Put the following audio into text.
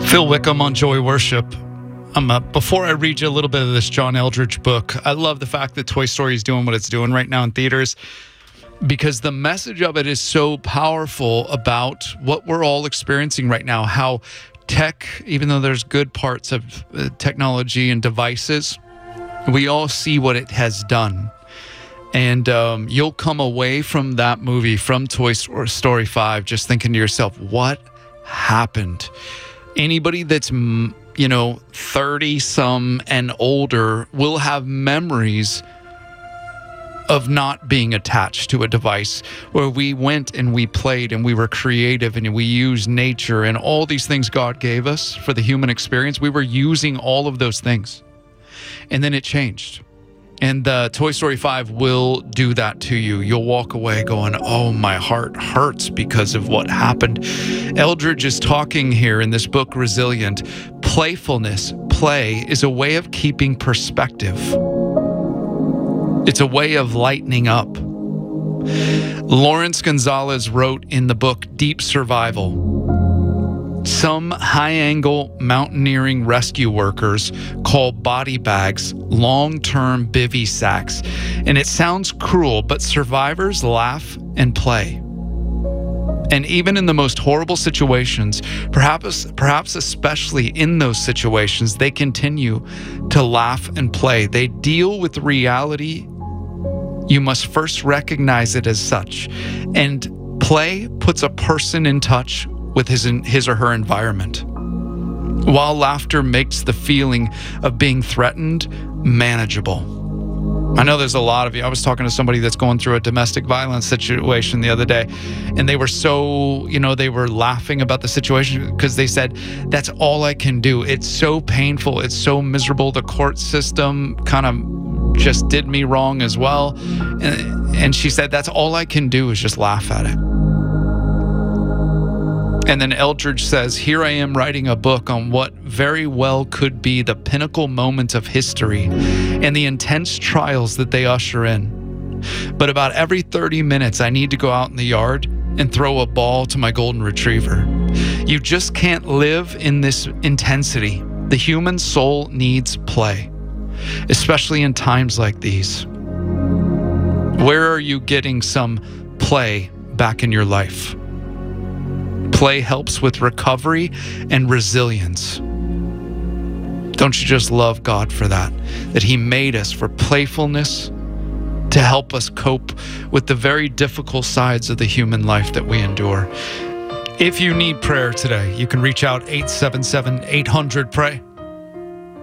Phil Wickham on Joy Worship. Before I read you a little bit of this John Eldredge book, I love the fact that Toy Story is doing what it's doing right now in theaters, because the message of it is so powerful about what we're all experiencing right now, how tech, even though there's good parts of technology and devices, we all see what it has done. And you'll come away from that movie, from Toy Story 5, just thinking to yourself, what happened? Anybody that's 30-some and older will have memories of not being attached to a device, where we went and we played and we were creative and we used nature and all these things God gave us for the human experience. We were using all of those things. And then it changed. And Toy Story 5 will do that to you. You'll walk away going, oh, my heart hurts because of what happened. Eldredge is talking here in this book, Resilient. Playfulness, play, is a way of keeping perspective. It's a way of lightening up. Lawrence Gonzalez wrote in the book, Deep Survival, some high-angle mountaineering rescue workers call body bags long-term bivy sacks. And it sounds cruel, but survivors laugh and play. And even in the most horrible situations, perhaps especially in those situations, they continue to laugh and play. They deal with reality. You must first recognize it as such. And play puts a person in touch with his or her environment, while laughter makes the feeling of being threatened manageable. I know there's a lot of you. I was talking to somebody that's going through a domestic violence situation the other day, and they were so, they were laughing about the situation because they said, that's all I can do. It's so painful. It's so miserable. The court system kind of just did me wrong as well. And she said, that's all I can do is just laugh at it. And then Eldredge says, here I am writing a book on what very well could be the pinnacle moment of history and the intense trials that they usher in. But about every 30 minutes, I need to go out in the yard and throw a ball to my golden retriever. You just can't live in this intensity. The human soul needs play, especially in times like these. Where are you getting some play back in your life? Play helps with recovery and resilience. Don't you just love God for that? That He made us for playfulness to help us cope with the very difficult sides of the human life that we endure. If you need prayer today, you can reach out 877-800-PRAY.